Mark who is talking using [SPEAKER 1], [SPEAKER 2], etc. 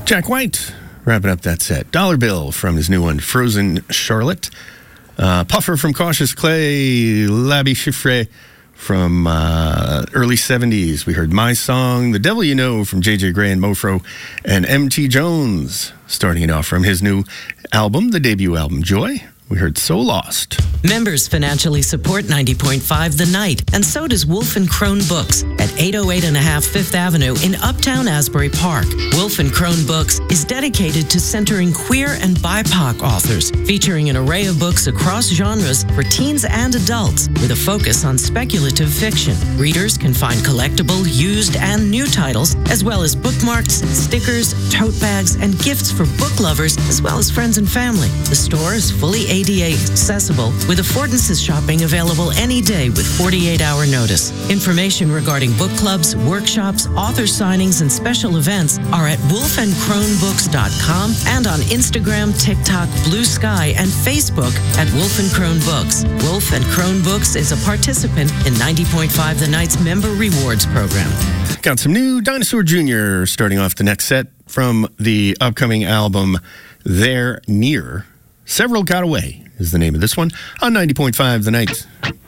[SPEAKER 1] Jack White wrapping up that set. Dollar Bill from his new one, Frozen Charlotte. Puffer from Cautious Clay. L'Abbé Chiffre from early 70s. We heard My Song, The Devil You Know from J.J. Gray and Mofro. And M.T. Jones starting it off from his new album, the debut album, Joy. We heard So Lost.
[SPEAKER 2] Members financially support 90.5 The Night, and so does Wolf & Crone Books at 808 and a half Fifth Avenue in Uptown Asbury Park. Wolf & Crone Books is dedicated to centering queer and BIPOC authors, featuring an array of books across genres for teens and adults, with a focus on speculative fiction. Readers can find collectible, used, and new titles, as well as bookmarks, stickers, tote bags, and gifts for book lovers, as well as friends and family. The store is fully ADA accessible, with affordances shopping available any day with 48-hour notice. Information regarding book clubs, workshops, author signings, and special events are at wolfandcronebooks.com and on Instagram, TikTok, Blue Sky, and Facebook at Wolf & Crone Books. Wolf & Crone Books is a participant in 90.5 The Night's Member Rewards Program.
[SPEAKER 1] Got some new Dinosaur Jr. starting off the next set from the upcoming album, They're Near. Several Got Away is the name of this one on 90.5 The Night.